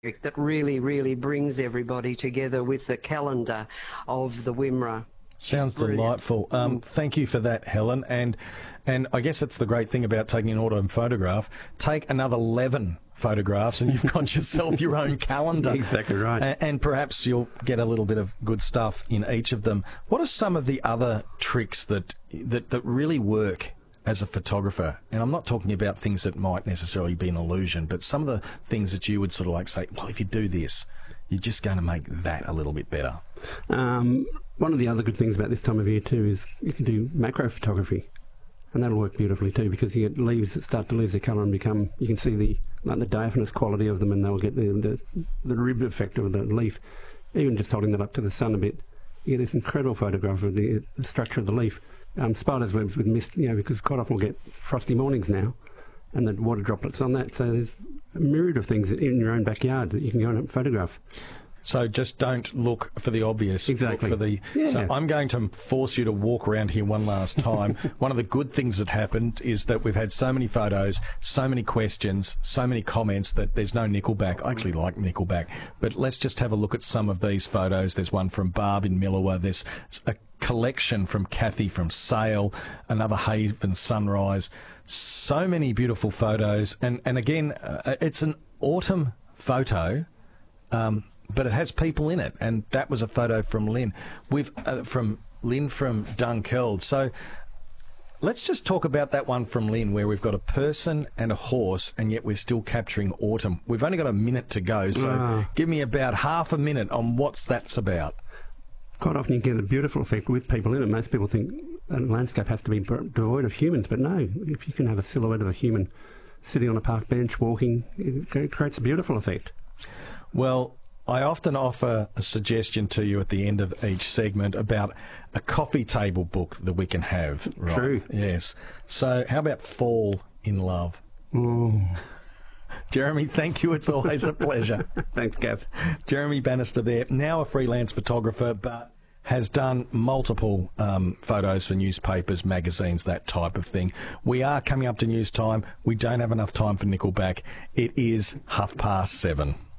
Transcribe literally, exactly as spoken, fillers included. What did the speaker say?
that really, really brings everybody together with the calendar of the Wimmera. Sounds delightful. Um, thank you for that, Helen. And and I guess that's the great thing about taking an autumn photograph. Take another eleven photographs and you've got yourself your own calendar. Exactly right. And, and perhaps you'll get a little bit of good stuff in each of them. What are some of the other tricks that that, that really work as a photographer? And I'm not talking about things that might necessarily be an illusion, but some of the things that you would sort of like say, well, if you do this, you're just going to make that a little bit better. Um, one of the other good things about this time of year too is you can do macro photography, and that'll work beautifully too, because you get leaves that start to lose their colour and become, you can see the like the diaphanous quality of them, and they'll get the, the the rib effect of the leaf. Even just holding that up to the sun a bit, you get this incredible photograph of the, the structure of the leaf. Um, spiders' webs with mist, you know, because quite often we'll get frosty mornings now, and the water droplets on that. So there's a myriad of things in your own backyard that you can go and photograph. So just don't look for the obvious. Exactly. Look for the. Yeah. So I'm going to force you to walk around here one last time. One of the good things that happened is that we've had so many photos, so many questions, so many comments that there's no Nickelback. I actually like Nickelback, but let's just have a look at some of these photos. There's one from Barb in Millawa. There's a collection from Kathy from Sale, another Haven Sunrise. So many beautiful photos, and and again, uh, it's an autumn photo. Um, But it has people in it, and that was a photo from Lynn. We've uh, from Lynn from Dunkeld. So let's just talk about that one from Lynn, where we've got a person and a horse, and yet we're still capturing autumn. We've only got a minute to go, so Ah. give me about half a minute on what that's about. Quite often you get a beautiful effect with people in it. Most people think a landscape has to be devoid of humans, but no. If you can have a silhouette of a human sitting on a park bench walking, it creates a beautiful effect. Well, I often offer a suggestion to you at the end of each segment about a coffee table book that we can have. Right? True. Yes. So how about Fall in Love? Oh. Jeremy, thank you. It's always a pleasure. Thanks, Gav. Jeremy Bannister there, now a freelance photographer, but has done multiple um, photos for newspapers, magazines, that type of thing. We are coming up to news time. We don't have enough time for Nickelback. It is half past seven.